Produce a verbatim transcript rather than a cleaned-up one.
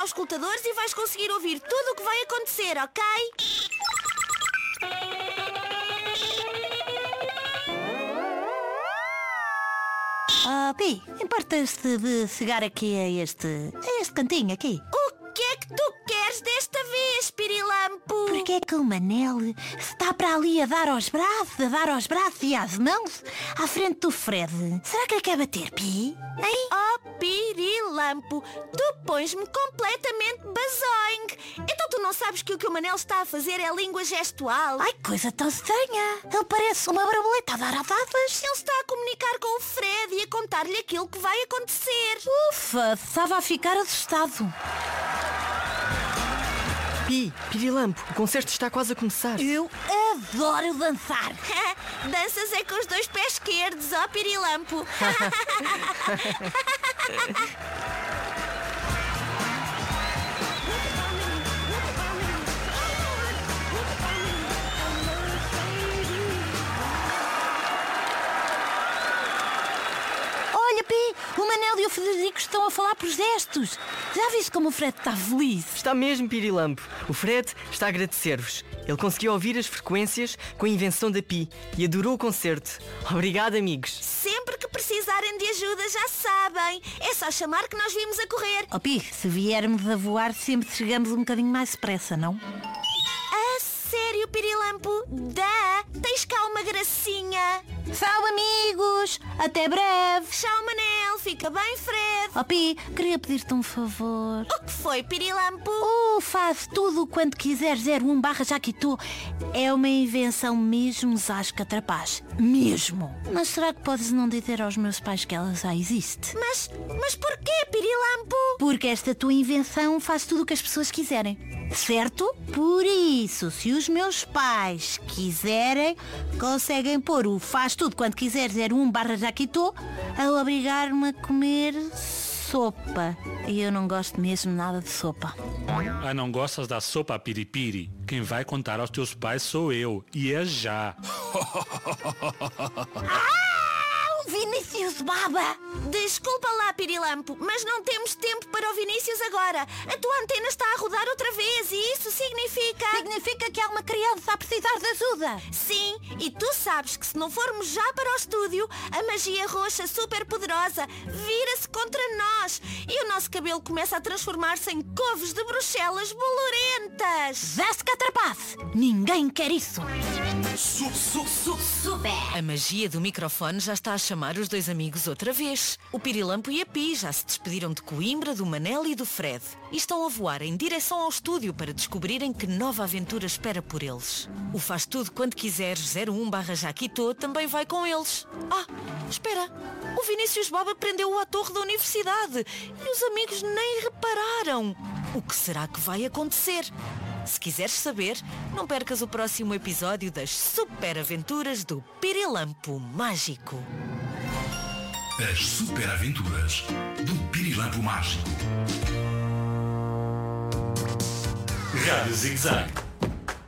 auscultadores e vais conseguir ouvir tudo o que vai acontecer, ok? Ah, Pi, importas-te de chegar aqui a este, a este cantinho aqui? O que é que tu queres desta vez, Pirilampo? Porque é que o Manel está para ali a dar aos braços, a dar aos braços e às mãos à frente do Fred? Será que lhe quer bater, Pi? Hein? Oh, Pirilampo, tu pões-me completamente bazoing. Então tu não sabes que o que o Manel está a fazer é língua gestual? Ai, coisa tão estranha. Ele parece uma borboleta a dar atadas. Ele está a comunicar com o Fred e a contar-lhe aquilo que vai acontecer. Ufa, estava a ficar assustado. Pi, Pirilampo, o concerto está quase a começar. Eu adoro dançar. Danças é com os dois pés esquerdos, ó Pirilampo. Olha, Pi, o Manel e o Frederico estão a falar por gestos. Já viste como o Fred está feliz? Está mesmo, Pirilampo. O Fred está a agradecer-vos. Ele conseguiu ouvir as frequências com a invenção da Pi e adorou o concerto. Obrigado, amigos. Sempre que precisarem de ajuda, já sabem. É só chamar que nós vimos a correr. Oh, Pi, se viermos a voar, sempre chegamos um bocadinho mais depressa, não? A sério, Pirilampo? Dá! Tens cá uma gracinha. Tchau, amigos! Até breve! Tchau, Manel. Fica bem, Fred. Oh, Pi, queria pedir-te um favor. O que foi, Pirilampo? Oh, faz tudo quando quiser zero um barra Jaquitô. É uma invenção mesmo zasca trapaz. Mesmo. Mas será que podes não dizer aos meus pais que ela já existe? Mas, mas porquê, Pirilampo? Porque esta tua invenção faz tudo o que as pessoas quiserem. Certo? Por isso, se os meus pais quiserem, conseguem pôr o faz tudo quando quiser zero um barra Jaquitô a obrigar-me a comer sopa. E eu não gosto mesmo nada de sopa. Ah, não gostas da sopa, Piripiri? Quem vai contar aos teus pais sou eu. E é já. Vinícius Baba! Desculpa lá, Pirilampo, mas não temos tempo para o Vinícius agora. A tua antena está a rodar outra vez e isso significa... Significa que há uma criança a precisar de ajuda. Sim, e tu sabes que se não formos já para o estúdio, a magia roxa super poderosa vira-se contra nós e o nosso cabelo começa a transformar-se em couves de Bruxelas bolorentas. Zasca trapace! Ninguém quer isso! Su, su, su, super! A magia do microfone já está a chamar os dois amigos outra vez. O Pirilampo e a Pi já se despediram de Coimbra, do Manel e do Fred. E estão a voar em direção ao estúdio para descobrirem que nova aventura espera por eles. O Faz Tudo Quando Quiseres zero um barra Jaquitô também vai com eles. Ah, espera! O Vinícius Baba prendeu-o à torre da universidade e os amigos nem repararam. O que será que vai acontecer? Se quiseres saber, não percas o próximo episódio das Super Aventuras do Pirilampo Mágico. As Super Aventuras do Pirilampo Mágico. Rádio Zig Zag.